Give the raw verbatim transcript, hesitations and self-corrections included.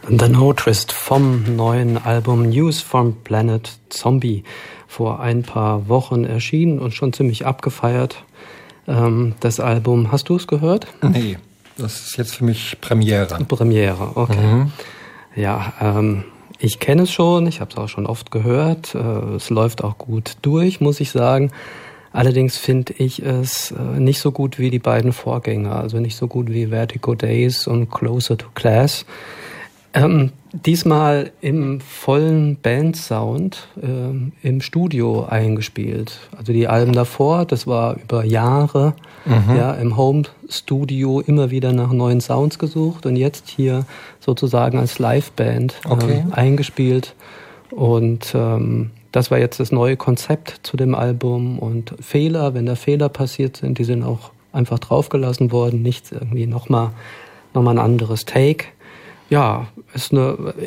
The No Twist vom neuen Album News from Planet Zombie, vor ein paar Wochen erschienen und schon ziemlich abgefeiert. Ähm, das Album, hast du es gehört? Nee, das ist jetzt für mich Premiere. Premiere, okay. Mhm. Ja, ähm, ich kenne es schon, ich habe es auch schon oft gehört. Äh, es läuft auch gut durch, muss ich sagen. Allerdings finde ich es äh, nicht so gut wie die beiden Vorgänger, also nicht so gut wie Vertigo Days und Closer to Class. Ähm, diesmal im vollen Bandsound ähm, im Studio eingespielt. Also die Alben davor, das war über Jahre mhm. ja im Home-Studio immer wieder nach neuen Sounds gesucht und jetzt hier sozusagen als Liveband okay. ähm, eingespielt. Und ähm, das war jetzt das neue Konzept zu dem Album. Und Fehler, wenn da Fehler passiert sind, die sind auch einfach draufgelassen worden. Nichts irgendwie nochmal noch mal ein anderes Take. Ja, ist eine